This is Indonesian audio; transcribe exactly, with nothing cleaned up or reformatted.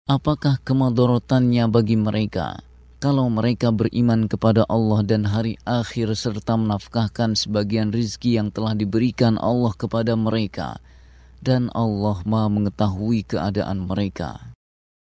apakah kemadorotannya bagi mereka kalau mereka beriman kepada Allah dan hari akhir serta menafkahkan sebagian rizki yang telah diberikan Allah kepada mereka, dan Allah Maha mengetahui keadaan mereka.